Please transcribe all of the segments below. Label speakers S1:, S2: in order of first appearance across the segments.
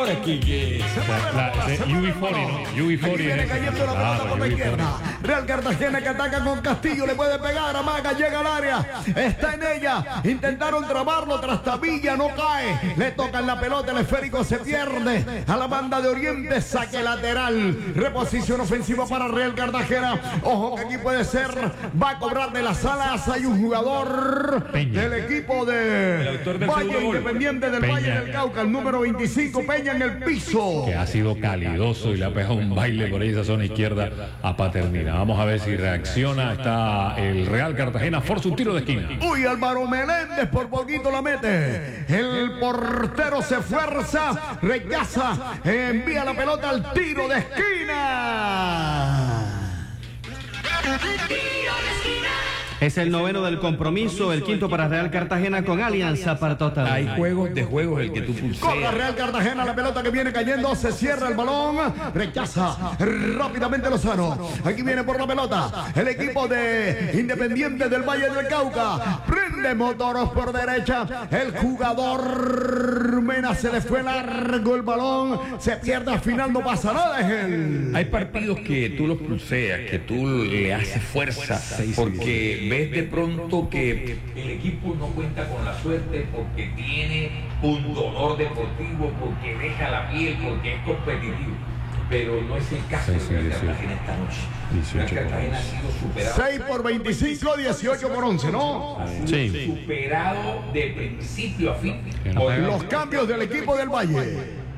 S1: ahora, Quique.
S2: UB40, ¿no? UB40.
S3: Viene cayendo la pelota por la izquierda. Real Cartagena que ataca con Castillo. Le puede pegar. Amaga, llega al área. Está en ella. Intentaron trabarlo. Trastabilla, no cae. Le tocan la pelota. El esférico se pierde. A la banda de Oriente. Saque lateral. Reposición ofensiva para Real Cartagena. Ojo que aquí puede ser. Va a cobrar de las alas. Hay un jugador del equipo de Valle Independiente del Valle del Cauca. El número 25, Peña en el piso.
S2: Que ha sido calidoso y le ha pegado un baile por ahí esa zona izquierda a Paternina. Vamos a ver si reacciona. Está el Real Cartagena. Forza un tiro de esquina.
S3: Uy, Álvaro Meléndez por poquito la mete. El portero se fuerza, rechaza, envía la pelota al tiro de esquina.
S4: Es el noveno del compromiso, el quinto para Real Cartagena con Alianza para Total.
S1: Hay juegos de juegos el que tú
S3: Corre
S1: pulseas.
S3: Real Cartagena, la pelota que viene cayendo, se cierra el balón, rechaza rápidamente Lozano. Aquí viene por la pelota el equipo de Independiente del Valle del Cauca. Prende motoros por derecha. El jugador Mena se le fue largo el balón. Se pierde al final, no pasa nada. Es él.
S1: Hay partidos que tú los pulseas, que tú le haces fuerza, porque ves de pronto que el equipo no cuenta con la suerte, porque tiene un dolor deportivo, porque deja la piel, porque es competitivo. Pero no es el caso de Real Cartagena esta noche. Real Cartagena ha sido superado.
S3: 6 por 25, 18 por 11, ¿no?
S4: Sí.
S1: Superado de principio a fin.
S3: Los cambios del equipo del Valle.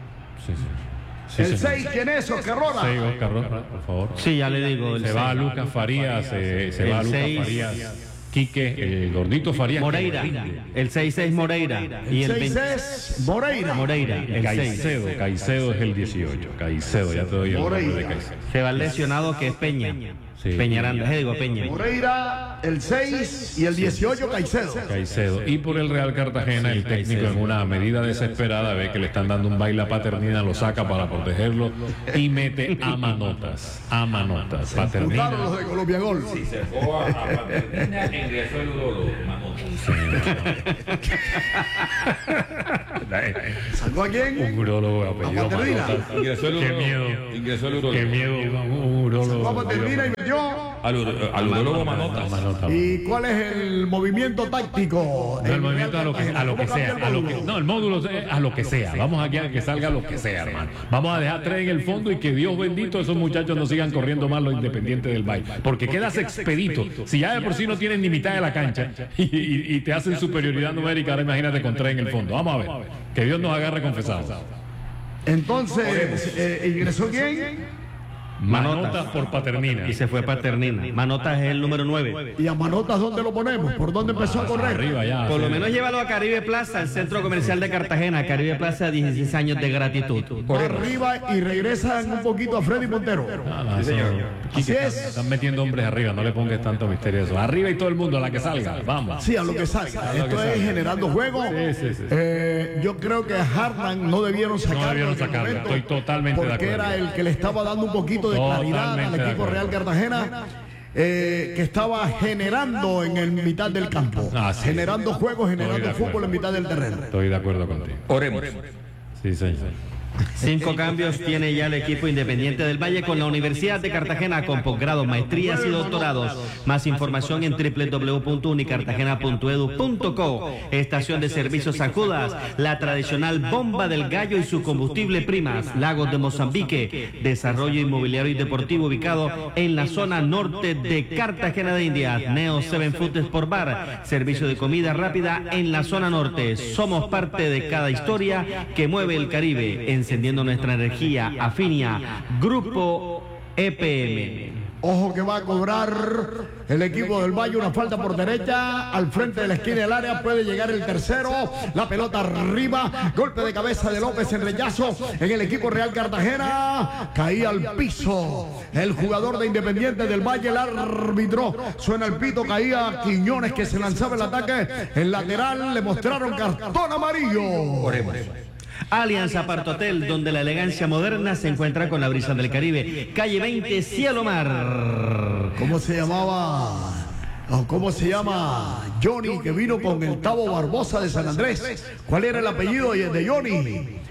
S3: El 6, ¿quién es? Oscar Roda.
S2: Sí, Oscar Roda, por favor.
S4: Sí, ya le digo.
S2: Se va a Lucas Farías, se va a Lucas Farías. Quique, el gordito Farías.
S4: Moreira, el 6-6 Moreira. Y el
S3: 6 es Moreira.
S4: Moreira, el 6.
S2: Caicedo es el 18. Caicedo, ya te doy el nombre de Caicedo.
S4: Se va el lesionado que es Peña.
S2: Sí.
S4: Peñaranda, digo Peña.
S3: Moreira, el 6 y el 18
S2: Caicedo. Y por el Real Cartagena, el técnico en una medida desesperada ve que le están dando un baile a Paternina, lo saca para protegerlo y mete a manotas. Paternina.
S3: Juntaron los de Colombia Gol.
S1: Si se fue a Paternina, ingresó el Udolo, mamón.
S3: ¿Sacó a quién?
S2: Un urólogo apellido
S3: A Paternina.
S2: Manotas.
S1: Ingresó el
S2: Qué
S1: urólogo.
S2: miedo.
S1: Ingresó el urólogo.
S2: Qué miedo, un urólogo.
S3: Sacó a Paternina y metió.
S1: Al urólogo Manotas.
S3: ¿Y cuál es el movimiento táctico?
S2: No, el movimiento a lo que
S3: ¿Cómo
S2: sea,
S3: cambia el módulo?
S2: no, el módulo es a lo que sea. Vamos aquí a que salga lo que sea, hermano. Vamos a dejar 3 en el fondo y que Dios bendito esos muchachos no sigan corriendo más los Independientes del Valle. Porque quedas expedito. Si ya de por sí no tienen ni mitad de la cancha y te hacen superioridad numérica, ahora imagínate con 3 en el fondo. Vamos a ver. Que Dios nos agarre confesados.
S3: Entonces, ¿ingresó quién?
S2: Manotas por Paternina.
S4: Y se fue Paternina. Manotas es el número 9.
S3: ¿Y a Manotas dónde lo ponemos? ¿Por dónde empezó a correr?
S2: Arriba ya.
S4: Por lo menos llévalo a Caribe Plaza, el centro comercial de Cartagena. Caribe Plaza, 16 años de gratitud.
S3: Va arriba y regresan un poquito a Freddy Montero.
S2: Sí, señor.
S3: Así es.
S2: Están metiendo hombres arriba, no le pongas tanto misterio a eso. Arriba y todo el mundo, a la que salga. Vamos.
S3: Sí, a lo que salga. Esto es generando juego.
S2: Sí.
S3: Yo creo que a Hartman no debieron sacarlo.
S2: No debieron
S3: en aquel
S2: sacarlo,
S3: momento,
S2: estoy totalmente de
S3: porque
S2: acuerdo.
S3: era el que le estaba dando un poquito de claridad al
S2: Totalmente de
S3: equipo
S2: acuerdo.
S3: Real Cartagena. Que estaba generando en el mitad del campo.
S2: Sí.
S3: Generando juegos, generando
S2: Estoy de
S3: fútbol
S2: acuerdo.
S3: en mitad del terreno.
S2: Estoy de acuerdo contigo.
S1: Oremos.
S2: Sí, señor.
S4: 5 cambios tiene ya el equipo Independiente del Valle con la Universidad de Cartagena con posgrados, maestrías y doctorados. Más información en www.unicartagena.edu.co. Estación de servicios San Judas, la tradicional Bomba del Gallo y su combustible Primas, Lagos de Mozambique, desarrollo inmobiliario y deportivo ubicado en la zona norte de Cartagena de Indias. Neo 7 Food Sport Bar, servicio de comida rápida en la zona norte. Somos parte de cada historia que mueve el Caribe, encendiendo nuestra energía. Afinia, Grupo EPM.
S3: Ojo que va a cobrar el equipo del Valle una falta por derecha al frente de la esquina del área. Puede llegar el tercero. La pelota arriba. Golpe de cabeza de López en rechazo en el equipo Real Cartagena. Caía al piso el jugador de Independiente del Valle. El árbitro suena el pito. Caía Quiñones que se lanzaba el ataque. El lateral le mostraron cartón amarillo.
S1: Oremos.
S4: Alianza Partotel, donde la elegancia moderna se encuentra con la brisa del Caribe. Calle 20, Cielo Mar.
S3: ¿Cómo se llamaba? ¿Cómo se llama Johnny que vino con el Tavo Barbosa de San Andrés? ¿Cuál era el apellido de Johnny?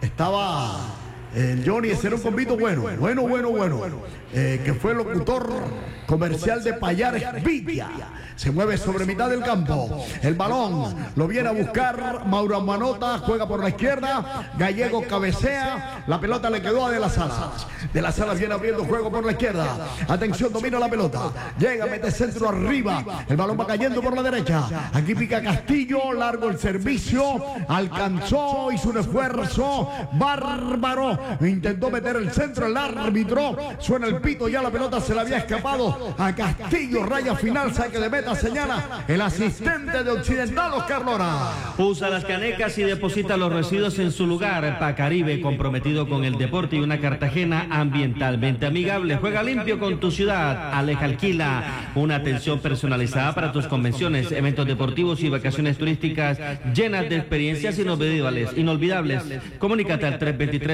S3: estaba el Johnny, ese era un convito bueno, que fue locutor comercial de Payares Villa. Se mueve sobre mitad del campo. El balón lo viene a buscar Mauro Manota, juega por la izquierda. Gallego cabecea. La pelota le quedó a De las Alas. De las Alas viene abriendo juego por la izquierda. Atención, domina la pelota. Llega, mete centro arriba. El balón va cayendo por la derecha. Aquí pica Castillo. Largo el servicio. Alcanzó, hizo un esfuerzo bárbaro. Intentó meter el centro. El árbitro suena el pito. Ya la pelota se le había escapado a Castillo. Raya final, saque de meta. Señala el asistente de Occidental, Oscar Lora.
S4: Usa las canecas y deposita los residuos en su lugar. Pacaribe, comprometido con el deporte y una Cartagena ambientalmente amigable. Juega limpio con tu ciudad. Aleja Alquila. Una atención personalizada para tus convenciones, eventos deportivos y vacaciones turísticas llenas de experiencias inolvidables. Comunícate al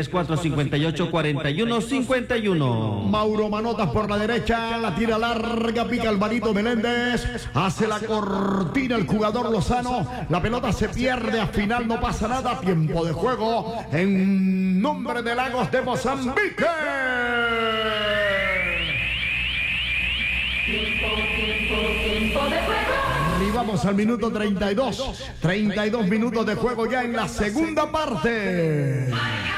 S4: 323-458-4151.
S3: Mauro Manotas por la derecha, la tira larga, pica Alvarito Meléndez. Hace la cortina el jugador Lozano. La pelota se pierde, al final no pasa nada. Tiempo de juego en nombre de Lagos de Mozambique.
S5: Tiempo de juego.
S3: Arribamos al minuto 32. 32 minutos de juego ya en la segunda parte.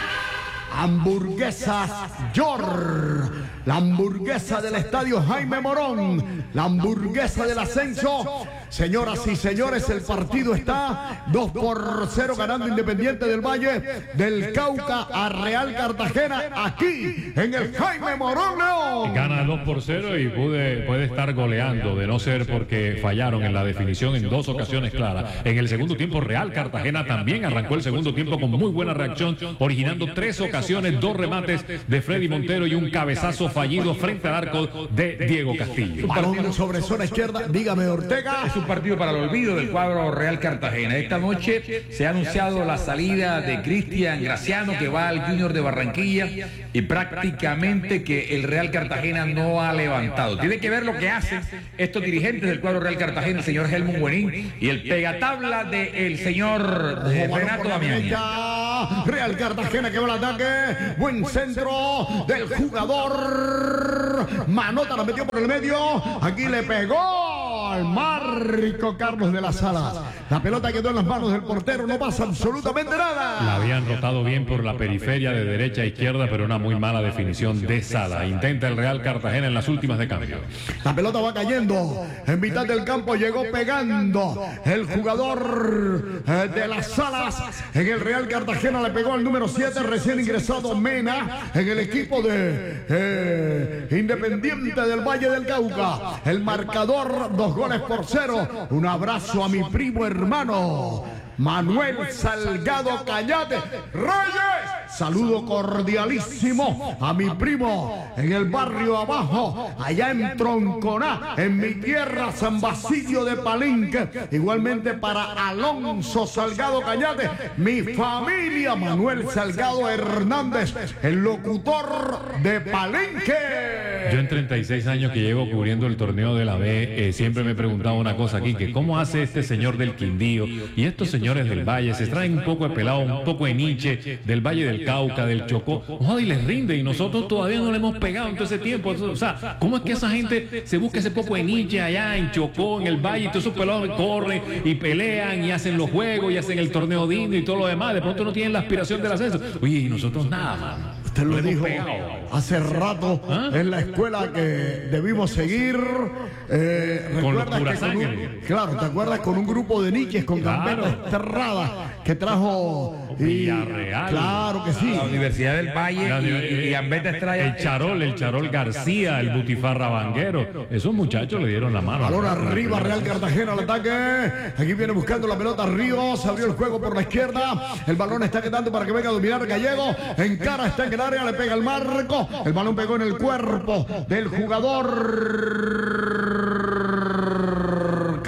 S3: Hamburguesas Yor. La hamburguesa del estadio Jaime Morón. La hamburguesa del ascenso. Señoras y señores, el partido está 2-0 ganando Independiente del Valle del Cauca a Real Cartagena aquí en el Jaime Morón León.
S2: Gana 2-0 y puede estar goleando, de no ser porque fallaron en la definición en dos ocasiones claras. En el segundo tiempo, Real Cartagena también arrancó el segundo tiempo con muy buena reacción, originando 3 ocasiones, 2 remates de Freddy Montero y un cabezazo fallido frente al arco de Diego Castillo.
S3: Balón sobre zona izquierda, dígame Ortega.
S1: Es un partido para el olvido del cuadro Real Cartagena. Esta noche se ha anunciado la salida de Cristian Graciano, que va al Junior de Barranquilla, y prácticamente que el Real Cartagena no ha levantado. Tiene que ver lo que hacen estos dirigentes del cuadro Real Cartagena, el señor Helmut Buenín y el pegatabla del señor Renato Damián.
S3: Real Cartagena que va al ataque. Buen centro del jugador. Manota la metió por el medio. Aquí le pegó al Marco Carlos de las Alas. La pelota quedó en las manos del portero. No pasa absolutamente nada.
S2: La habían rotado bien por la periferia de derecha a izquierda, pero una muy mala definición de Sala. Intenta el Real Cartagena en las últimas de cambio.
S3: La pelota va cayendo. En mitad del campo llegó pegando el jugador de las Alas. En el Real Cartagena le pegó al número 7, recién ingresado Mena, en el equipo de Independiente del Valle del Cauca. El marcador 2-0. Un abrazo a mi primo hermano Manuel Salgado Cañate Reyes. Saludo cordialísimo a mi primo en el barrio abajo, allá en Tronconá, en mi tierra, San Basilio de Palenque. Igualmente para Alonso Salgado Cañate, mi familia, Manuel Salgado Hernández, el locutor de Palenque.
S2: Yo en 36 años que llevo cubriendo el torneo de la B, siempre me he preguntado una cosa aquí, que cómo hace este señor del Quindío y estos señores del Valle, se traen un poco de pelado, un poco de Nietzsche, del Valle del Cauca, del Chocó, y les rinde, y nosotros todavía no le hemos pegado en todo ese tiempo. O sea, ¿cómo es que esa gente se busca ese poco de Nietzsche allá en Chocó, en el Valle, y todos esos pelados corren y pelean y hacen los juegos y hacen el torneo digno y todo lo demás? De pronto no tienen la aspiración del ascenso. Oye, y nosotros nada, mano.
S3: Usted lo dijo hace rato en la escuela que debimos seguir.
S2: Con los pura sangre.
S3: Claro, ¿te acuerdas? Con un grupo de niches con Gambetta Estrada que trajo
S2: Villarreal.
S3: Claro que sí.
S1: La Universidad del Valle y Gambetta Estrada.
S2: El Charol García, el Butifarra Vanguero. Esos muchachos le dieron la mano.
S3: Balón arriba, Real Cartagena al ataque. Aquí viene buscando la pelota Ríos. Abrió el juego por la izquierda. El balón está quedando para que venga a dominar Gallego. Encara, está en el área, le pega el marco. El balón pegó en el cuerpo del jugador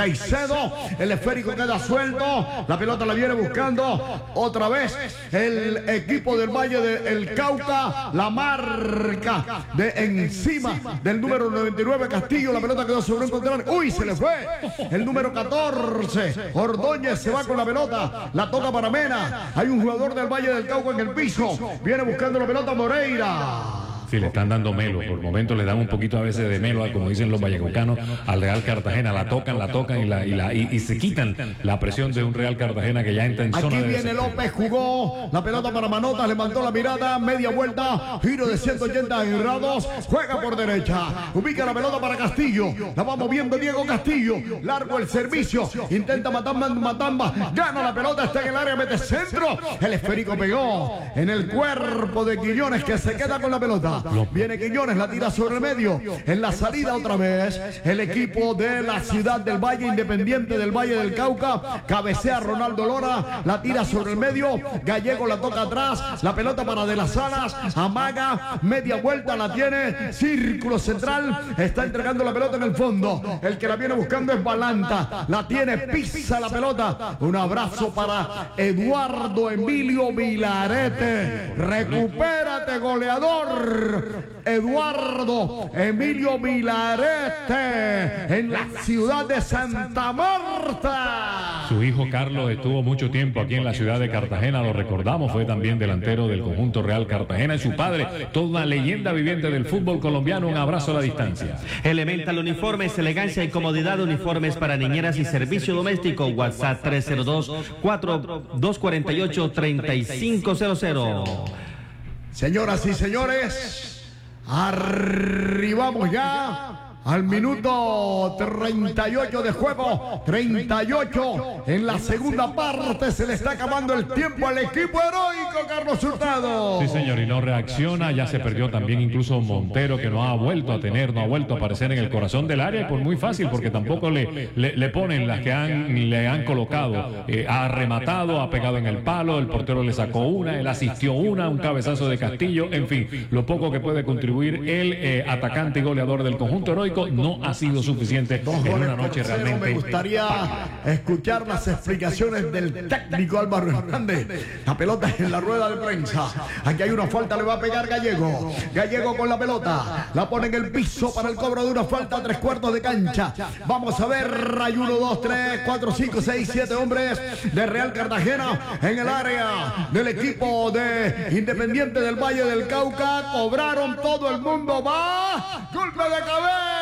S3: Caicedo. El esférico queda suelto. La pelota la viene buscando otra vez el equipo del Valle del Cauca. La marca de encima del número 99 Castillo. La pelota quedó sobre un control. Uy, se le fue. El número 14 Ordóñez se va con la pelota. La toca para Mena. Hay un jugador del Valle del Cauca en el piso. Viene buscando la pelota Moreira.
S2: Sí, le están dando melo. Por momentos le dan un poquito a veces de melo, como dicen los vallecucanos, al Real Cartagena. La tocan y se quitan la presión de un Real Cartagena que ya entra en zona de
S3: Aquí viene López, jugó la pelota para Manotas, levantó la mirada, media vuelta, giro de 180 grados, juega por derecha, ubica la pelota para Castillo, la va moviendo Diego Castillo, largo el servicio, intenta Matamba, gana la pelota, está en el área, mete centro, el esférico pegó en el cuerpo de Quiñones, que se queda con la pelota. Viene Quiñones, la tira sobre el medio. En la salida otra vez, el equipo de la Ciudad del Valle, Independiente del Valle del Cauca, cabecea Ronaldo Lora, la tira sobre el medio. Gallego la toca atrás, la pelota para De las Alas, amaga, media vuelta la tiene, círculo central, está entregando la pelota en el fondo. El que la viene buscando es Balanta, la tiene, pisa la pelota. Un abrazo para Eduardo Emilio Vilarete. Recupérate, goleador. Eduardo Emilio Vilarete en la ciudad de Santa Marta.
S2: Su hijo Carlos estuvo mucho tiempo aquí en la ciudad de Cartagena, lo recordamos, fue también delantero del conjunto Real Cartagena, y su padre, toda una leyenda viviente del fútbol colombiano. Un abrazo a la distancia.
S4: Elemental Uniformes, elegancia y comodidad, uniformes para niñeras y servicio doméstico. WhatsApp 302-4248-3500.
S3: Señoras y señores, arribamos ya al minuto 38 de juego, 38 en la segunda parte. Se le está acabando el tiempo al equipo heroico, Carlos Hurtado.
S2: Sí, señor, y no reacciona. Ya se perdió también incluso Montero, que no ha vuelto a aparecer en el corazón del área, y por muy fácil, porque tampoco le ponen las que le han colocado. Ha rematado, ha pegado en el palo, el portero le sacó una, él asistió un cabezazo de Castillo. En fin, lo poco que puede contribuir el atacante y goleador del conjunto heroico no ha sido suficiente en una noche realmente.
S3: Me gustaría escuchar las explicaciones del técnico Álvaro Hernández. La pelota en la rueda de prensa. Aquí hay una falta, le va a pegar Gallego. Gallego con la pelota, la pone en el piso para el cobro de una falta a 3/4 de cancha. Vamos a ver, hay 1, 2, 3, 4, 5, 6, 7 hombres de Real Cartagena en el área del equipo de Independiente del Valle del Cauca. Cobraron, todo el mundo va. Golpe de cabeza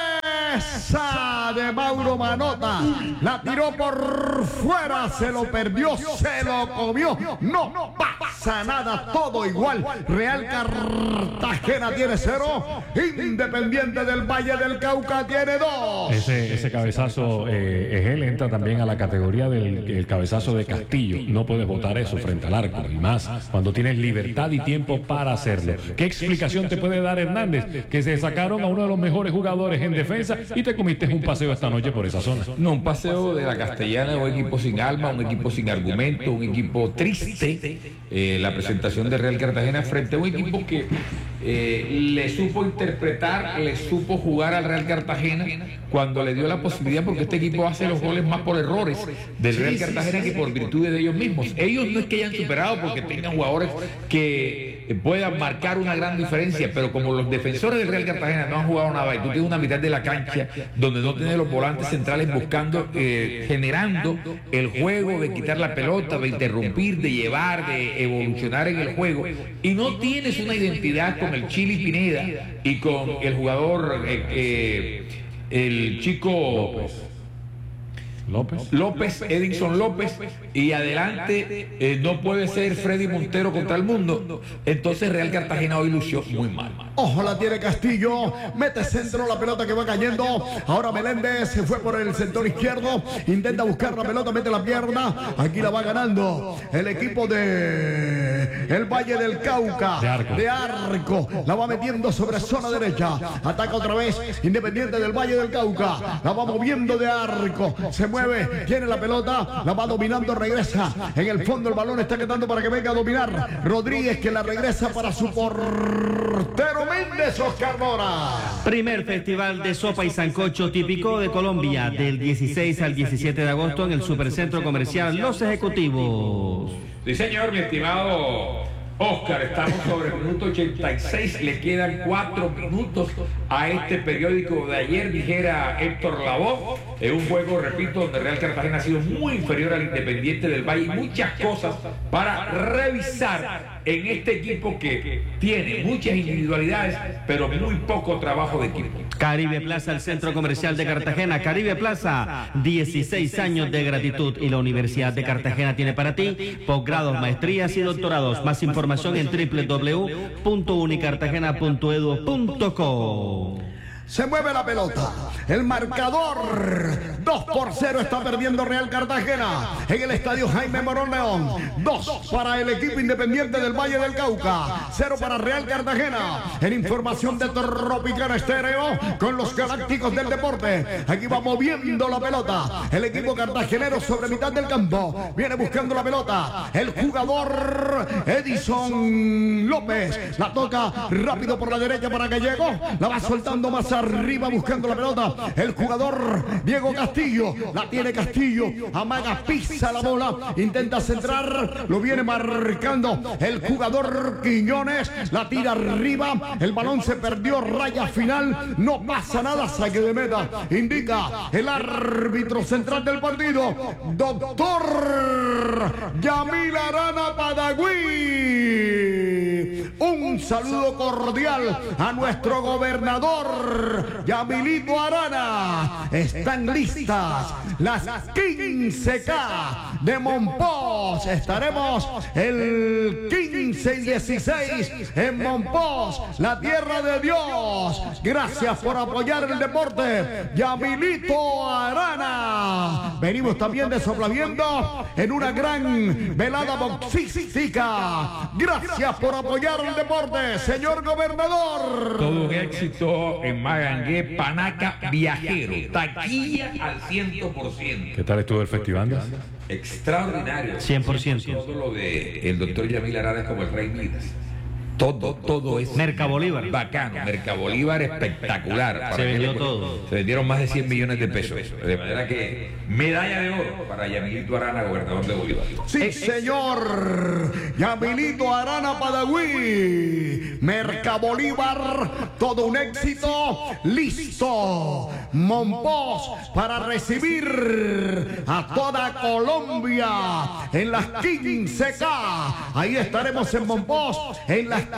S3: de Mauro Manota, la tiró por fuera, se lo perdió, se lo comió. No pasa nada, todo igual. Real Cartagena tiene 0, Independiente del Valle del Cauca tiene 2.
S2: Ese cabezazo es él, entra también a la categoría del cabezazo de Castillo. No puedes botar eso frente al arco, y más cuando tienes libertad y tiempo para hacerlo. ¿Qué explicación te puede dar Hernández? Que se sacaron a uno de los mejores jugadores en defensa y te comiste un paseo esta noche por esa zona.
S1: No, un paseo de la Castellana, un equipo sin alma, un equipo sin argumento, un equipo triste. La presentación de Real Cartagena frente a un equipo que le supo interpretar, le supo jugar al Real Cartagena cuando le dio la posibilidad, porque este equipo hace los goles más por errores del Real Cartagena que por virtudes de ellos mismos. Ellos no es que hayan superado porque tengan jugadores que puedan marcar una gran diferencia, pero como los defensores del Real Cartagena no han jugado nada y tú tienes una mitad de la cancha donde no tienes los volantes centrales buscando, generando el juego de quitar la pelota, de interrumpir, de llevar, de evolucionar en el juego, y no tienes una identidad con el Chili Pineda y con el jugador el chico López, Edinson López, y adelante no puede ser Freddy Montero contra el mundo. Entonces Real Cartagena hoy lució muy mal.
S3: Ojo, la tiene Castillo, mete centro, la pelota que va cayendo. Ahora Meléndez se fue por el sector izquierdo, intenta buscar la pelota, mete la pierna. Aquí la va ganando el equipo de el Valle del Cauca, de Arco. La va metiendo sobre zona derecha. Ataca otra vez Independiente del Valle del Cauca. La va moviendo de Arco. Se mueve mueve, tiene la pelota, la va dominando, regresa. En el fondo el balón está quedando para que venga a dominar Rodríguez, que la regresa para su portero Méndez, Oscar Mora.
S4: Primer festival de sopa y sancocho típico de Colombia, del 16 al 17 de agosto en el Supercentro Comercial Los Ejecutivos.
S1: Sí, señor, mi estimado Oscar, estamos sobre el minuto 86, le quedan 4 minutos a este periódico de ayer, dijera Héctor Lavoe, en un juego, repito, donde Real Cartagena ha sido muy inferior al Independiente del Valle, y muchas cosas para revisar en este equipo que tiene muchas individualidades, pero muy poco trabajo de equipo.
S4: Caribe Plaza, el Centro Comercial de Cartagena. Caribe Plaza, 16 años de gratitud, y la Universidad de Cartagena tiene para ti posgrados, maestrías y doctorados. Más información en www.unicartagena.edu.co.
S3: Se mueve la pelota. El marcador 2-0 está perdiendo Real Cartagena en el estadio Jaime Morón León. 2 para el equipo Independiente del Valle del Cauca, 0 para Real Cartagena. En información de Tropicana Estéreo con los Galácticos del Deporte. Aquí va moviendo la pelota el equipo cartagenero sobre mitad del campo. Viene buscando la pelota el jugador Edison López. La toca rápido por la derecha para Gallego. La va soltando más arriba buscando la pelota el jugador Diego Castillo. La tiene Castillo, amaga, pisa la bola, intenta centrar, lo viene marcando el jugador Quiñones. La tira arriba, el balón se perdió, raya final, no pasa nada, saque de meta, indica el árbitro central del partido, doctor Yamil Arana Padagüí. Un saludo cordial a nuestro gobernador Yamilito Arana. Están listas las 15K de Monpós. Estaremos el 15 y 16 en Monpós, la tierra de Dios. Gracias por apoyar el deporte, Yamilito Arana. Venimos también de Soplaviendo en una gran velada boxística. Gracias por apoyar el deporte, señor gobernador.
S1: Todo un éxito en Magangué, Panaca, Viajero, taquilla al 100%.
S2: ¿Qué tal estuvo el festival?
S1: Extraordinario.
S4: 100%.
S1: Todo lo de el doctor Yamil Arana es como el Rey Midas. Todo es
S4: Merca Bolívar.
S1: bacano. Merca Bolívar espectacular.
S4: Se vendió todo.
S1: Se vendieron más de 100 millones de pesos. De manera que medalla de oro para Yamilito Arana, gobernador de Bolívar.
S3: Sí, señor. Yamilito Arana Padagüí. Merca Bolívar. Todo un éxito. Listo. Monpós para recibir a toda Colombia en las 15K. Ahí estaremos en Monpós en las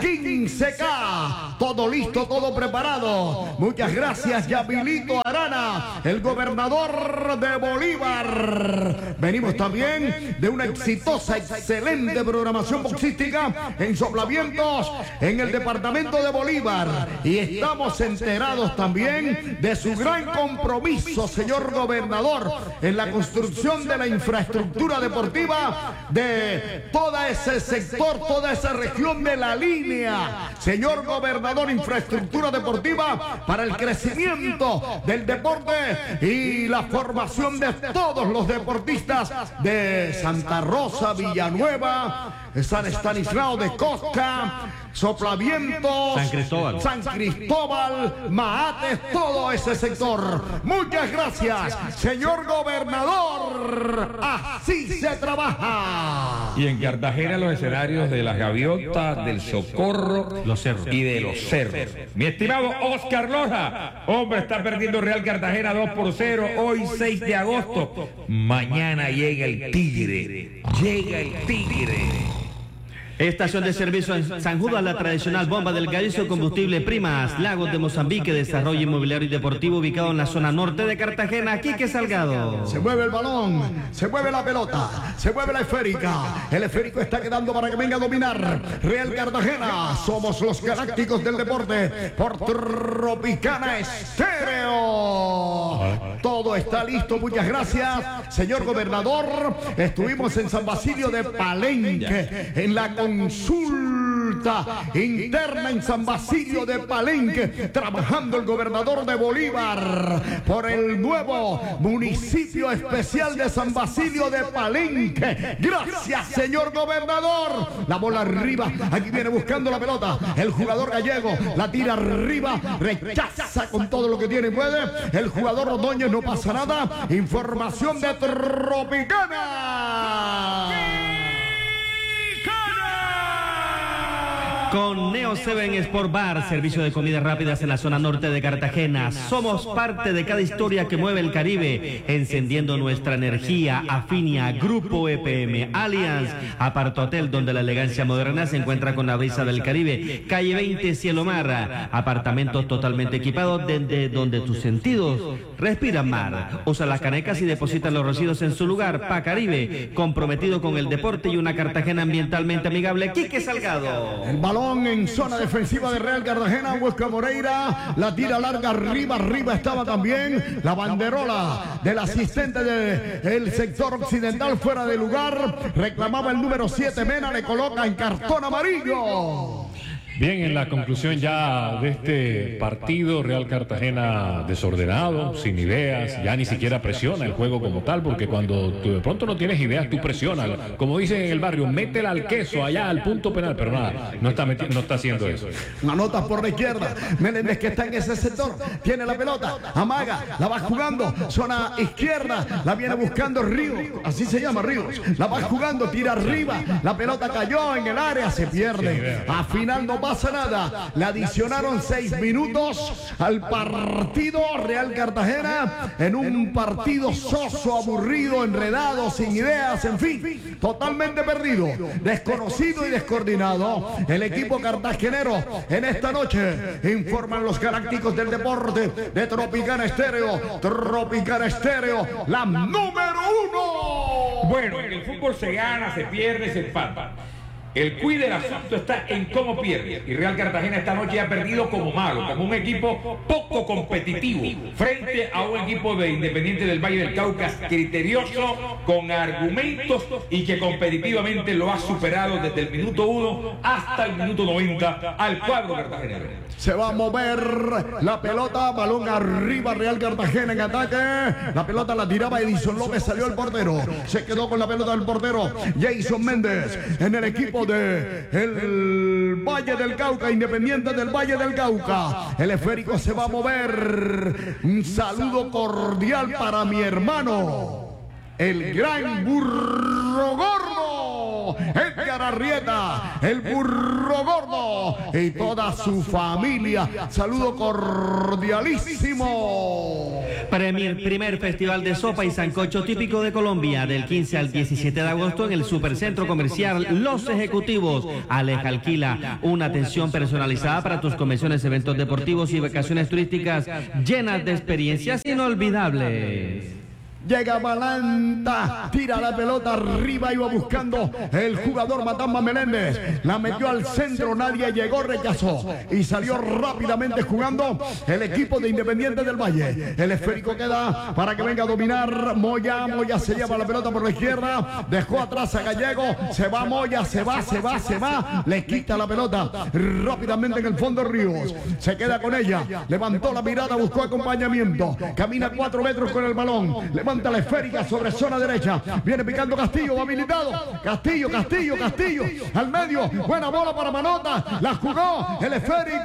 S3: 15K. Todo listo, todo preparado. Muchas gracias, Yamilito Arana, el gobernador de Bolívar. Venimos también de una exitosa, excelente programación boxística en Soplavientos en el departamento de Bolívar. Y estamos enterados también de su gran compromiso, señor gobernador, en la construcción de la infraestructura deportiva de todo ese sector, toda esa región de la línea. Señor gobernador, infraestructura deportiva para el crecimiento del deporte y la formación de todos los deportistas de Santa Rosa, Villanueva, San Estanislao de Costa, Soplavientos, San Cristóbal, Mahates, todo ese sector. Muchas gracias, señor gobernador. Así se trabaja.
S1: Y en Cartagena los escenarios de las Gaviotas, del Socorro,
S4: Los Cerros
S1: y de los Cerros. Mi estimado Oscar Loja, hombre, está perdiendo Real Cartagena 2-0 hoy 6 de agosto. Mañana llega el Tigre. Llega el Tigre.
S4: Estación de servicio en San Judas, la tradicional bomba del gallo, combustible Primas, Lagos de Mozambique, desarrollo inmobiliario y deportivo ubicado en la zona norte de Cartagena, Quique Salgado.
S3: Se mueve el balón, se mueve la pelota, se mueve la esférica. El esférico está quedando para que venga a dominar Real Cartagena. Somos los Galácticos del deporte por Tropicana Estéreo. Todo está listo, muchas gracias, señor gobernador. Estuvimos en San Basilio de Palenque, en la consulta vuelta interna en San Basilio de Palenque, trabajando el gobernador de Bolívar por el nuevo municipio especial de San Basilio de Palenque. Gracias, señor gobernador. La bola arriba, aquí viene buscando la pelota el jugador gallego, la tira arriba, rechaza con todo lo que tiene y puede el jugador Ordóñez, no pasa nada. Información de Tropicana.
S4: Con Neo 7 Sport Bar, servicio de comidas rápidas en la zona norte de Cartagena. Somos parte de cada historia que mueve el Caribe, encendiendo nuestra energía. Afinia, Grupo EPM, Allianz, Aparto Hotel, donde la elegancia moderna se encuentra con la brisa del Caribe. Calle 20, Cielo Mar, apartamentos totalmente equipados desde donde tus sentidos respiran mar. Usa las canecas y deposita los residuos en su lugar. Pa Caribe, comprometido con el deporte y una Cartagena ambientalmente amigable. Quique Salgado.
S3: El balón en zona defensiva de Real Cartagena, Huesca Moreira, la tira larga arriba estaba también la banderola del asistente del sector occidental fuera de lugar, reclamaba el número 7 Mena, le coloca en cartón amarillo.
S2: Bien, en la conclusión ya de este partido, Real Cartagena desordenado, sin ideas, ya ni siquiera presiona el juego como tal, porque cuando tú de pronto no tienes ideas, tú presionas. Como dicen en el barrio, métela al queso, allá al punto penal, pero nada, no está haciendo eso.
S3: Anota por la izquierda, Meléndez que está en ese sector, tiene la pelota, amaga, la va jugando, zona izquierda, la viene buscando Ríos, así se llama Ríos, la va jugando, tira arriba, la pelota cayó en el área, se pierde, a final no pasa nada, le adicionaron 6 minutos al partido. Real Cartagena en un partido soso, aburrido, enredado, sin ideas, en fin, totalmente perdido, desconocido y descoordinado. El equipo cartagenero en esta noche, informan los galácticos del deporte de Tropicana Estéreo. Tropicana Estéreo, la número 1.
S1: Bueno, en el fútbol se gana, se pierde, se empata. El quid del asunto está en cómo pierde. Y Real Cartagena esta noche ha perdido como malo, como un equipo poco competitivo, frente a un equipo de Independiente del Valle del Cauca criterioso, con argumentos y que competitivamente lo ha superado desde el minuto 1 hasta el minuto 90 al cuadro cartagenero.
S3: Se va a mover la pelota, balón arriba, Real Cartagena en ataque. La pelota la tiraba Edison López, salió el portero. Se quedó con la pelota del portero Jason Méndez en el equipo de el Valle del Cauca, Independiente del Valle del Cauca. El esférico se va a mover. Un saludo cordial para mi hermano, el gran Burro Gordo, Edgar Arrieta, el Burro Gordo y toda su familia. Saludo cordialísimo.
S4: Primer Festival de Sopa y Sancocho típico de Colombia, del 15 al 17 de agosto en el Supercentro Comercial Los Ejecutivos. Aleja alquila una atención personalizada para tus convenciones, eventos deportivos y vacaciones turísticas llenas de experiencias inolvidables.
S3: Llega Balanta, tira la pelota arriba, iba buscando el jugador Matamba Meléndez, la metió al centro, nadie llegó, rechazó y salió rápidamente jugando el equipo de Independiente del Valle. El esférico queda para que venga a dominar Moya. Moya se lleva la pelota por la izquierda, dejó atrás a Gallego, se va Moya, se va, le quita la pelota rápidamente en el fondo Ríos, se queda con ella, levantó la mirada, buscó acompañamiento, camina 4 metros con el balón, levanta la esférica sobre zona derecha, viene picando Castillo, va habilitado, Castillo, al medio, buena bola para Manota, la jugó el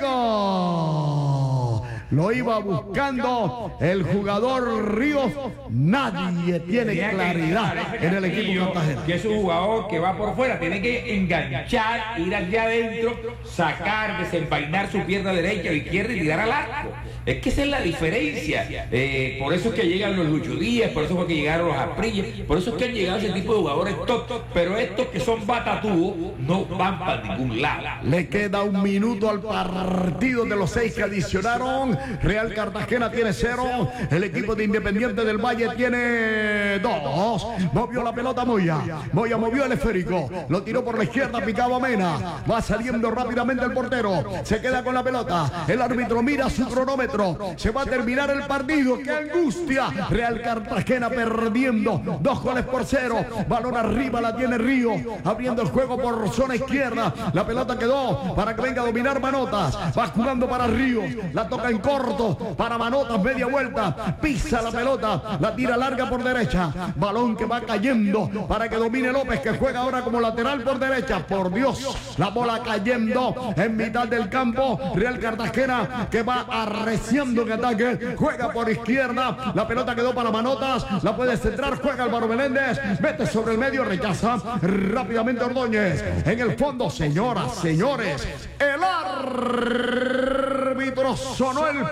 S3: esférico, lo iba buscando el jugador Ríos, nadie tiene claridad en el equipo cartagenero.
S1: Que es un jugador que va por fuera, tiene que enganchar, ir allá adentro, sacar, desenvainar su pierna derecha o izquierda y tirar al arco. Es que esa es la diferencia. Por eso es que llegan los Lucho Díaz, por eso es que llegaron los Asprilla, por eso es que han llegado ese tipo de jugadores top, pero estos que son batatúos no van para ningún lado.
S3: Le queda 1 minuto al partido de los 6 que adicionaron. Real Cartagena tiene 0. El equipo de Independiente del Valle tiene 2. Movió la pelota Moya. Moya movió el esférico. Lo tiró por la izquierda, picaba Mena. Va saliendo rápidamente el portero. Se queda con la pelota. El árbitro mira su cronómetro. Se va a terminar el partido. ¡Qué angustia! Real Cartagena perdiendo 2-0. Balón arriba, la tiene Río. Abriendo el juego por zona izquierda. La pelota quedó para que venga a dominar Manotas. Va jugando para Río. La toca en corto para Manotas. Media vuelta. Pisa la pelota. La tira larga por derecha. Balón que va cayendo para que domine López, que juega ahora como lateral por derecha. Por Dios, la bola cayendo en mitad del campo. Real Cartagena que va arreciando en ataque. Juega por izquierda. La pelota quedó para Manotas. La puede centrar. Juega Álvaro Meléndez. Mete sobre el medio. Rechaza rápidamente Ordóñez. En el fondo, señoras, señores, el árbitro sonó el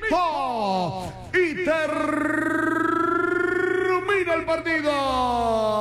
S3: pito y termina el partido.